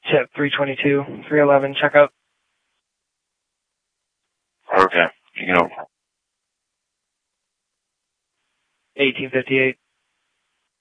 Tip 322, 311, check out. Okay. You know. 1858.